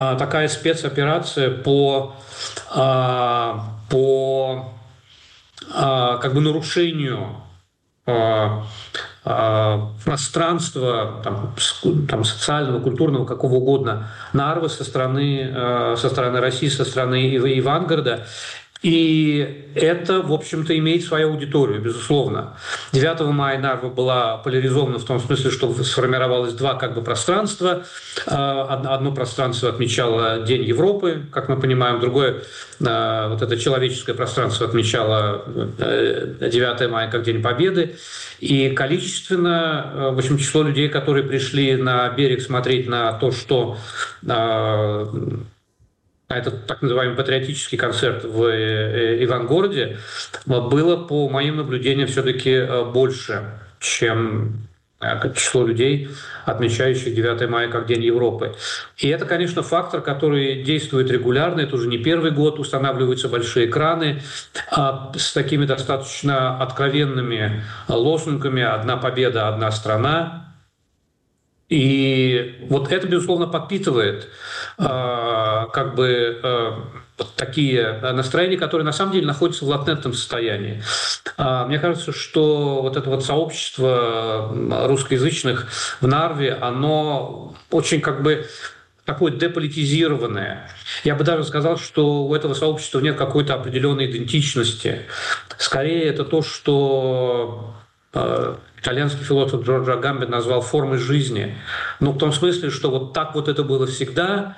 такая спецоперация по как бы нарушению пространства там социального, культурного, какого угодно, Нарвы со стороны России, со стороны Ивангорода. И это, в общем-то, имеет свою аудиторию, безусловно. 9 мая Нарва была поляризована в том смысле, что сформировалось два как бы пространства. Одно пространство отмечало День Европы, как мы понимаем, другое, вот это человеческое пространство, отмечало 9 мая как День Победы. И количественно, в общем, число людей, которые пришли на берег смотреть на то, что этот так называемый патриотический концерт в Ивангороде, было, по моим наблюдениям, все-таки больше, чем число людей, отмечающих 9 мая как День Европы. И это, конечно, фактор, который действует регулярно. Это уже не первый год. Устанавливаются большие экраны с такими достаточно откровенными лозунгами «Одна победа, одна страна». И вот это, безусловно, подпитывает такие настроения, которые на самом деле находятся в латентном состоянии. Мне кажется, что вот это вот сообщество русскоязычных в Нарве, оно очень такое деполитизированное. Я бы даже сказал, что у этого сообщества нет какой-то определенной идентичности. Скорее, это то, что итальянский философ Джорджо Агамбе назвал формой жизни. Ну, в том смысле, что вот так вот это было всегда,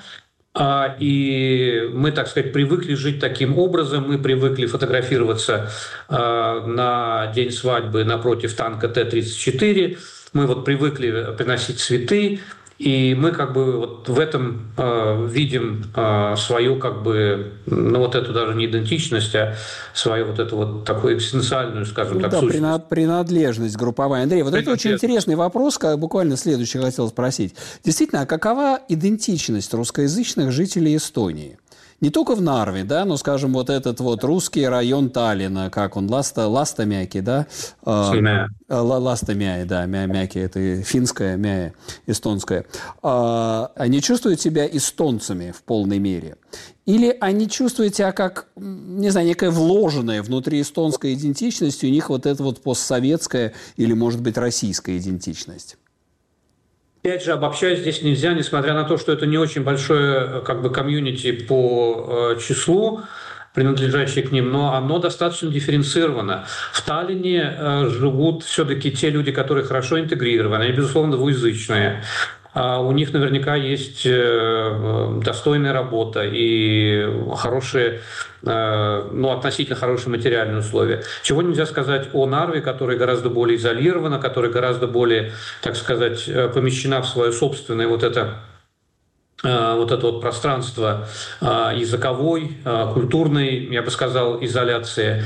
и мы, так сказать, привыкли жить таким образом, мы привыкли фотографироваться на день свадьбы напротив танка Т-34, мы вот привыкли приносить цветы, и мы вот в этом видим свою вот эту даже не идентичность, а свою вот эту вот такую экзистенциальную, скажем так, сущность. Принадлежность групповая. Андрей, вот это очень интересный вопрос, буквально следующий хотел спросить. Действительно, а какова идентичность русскоязычных жителей Эстонии? Не только в Нарве, да, но, скажем, вот этот вот русский район Таллина, как он, Ластамяки, да? Ластамяи, да, Мяки, это финская, Мяя, эстонская. Они чувствуют себя эстонцами в полной мере? Или они чувствуют себя как, не знаю, некая вложенная внутри эстонской идентичности, у них вот эта вот постсоветская или, может быть, российская идентичность? Опять же, обобщать здесь нельзя, несмотря на то, что это не очень большое комьюнити по числу, принадлежащие к ним, но оно достаточно дифференцировано. В Таллине живут все-таки те люди, которые хорошо интегрированы, они, безусловно, двуязычные. У них наверняка есть достойная работа и хорошие, относительно хорошие материальные условия. Чего нельзя сказать о Нарве, которая гораздо более изолирована, которая гораздо более, так сказать, помещена в свое собственное вот это пространство языковой, культурной, я бы сказал, изоляции.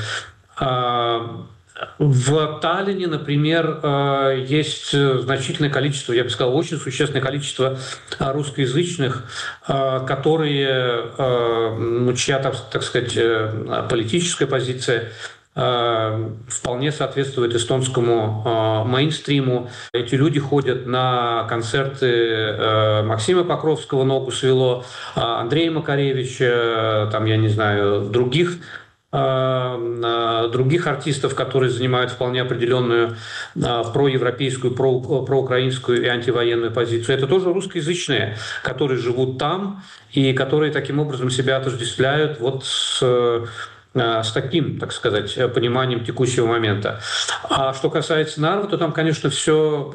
В Таллине, например, есть значительное количество, я бы сказал, очень существенное количество русскоязычных, которые, чья, так сказать, политическая позиция вполне соответствует эстонскому мейнстриму. Эти люди ходят на концерты Максима Покровского «Ногу свело», Андрея Макаревича, других артистов, которые занимают вполне определенную проевропейскую, проукраинскую и антивоенную позицию. Это тоже русскоязычные, которые живут там и которые таким образом себя отождествляют с таким, так сказать, пониманием текущего момента. А что касается Нарвы, то там, конечно, все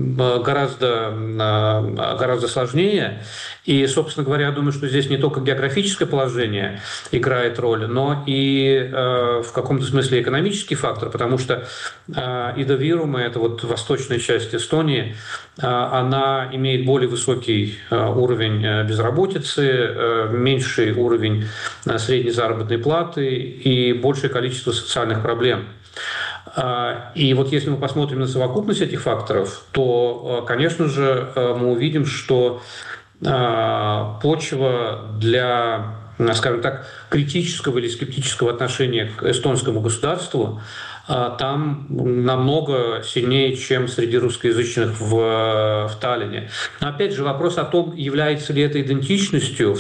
гораздо сложнее. И, собственно говоря, я думаю, что здесь не только географическое положение играет роль, но и в каком-то смысле экономический фактор, потому что Ида Вирума, это вот восточная часть Эстонии, она имеет более высокий уровень безработицы, меньший уровень средней заработной платы и большее количество социальных проблем. И вот если мы посмотрим на совокупность этих факторов, то, конечно же, мы увидим, что почва для, скажем так, критического или скептического отношения к эстонскому государству, там намного сильнее, чем среди русскоязычных в Таллине. Но опять же вопрос о том, является ли это идентичностью.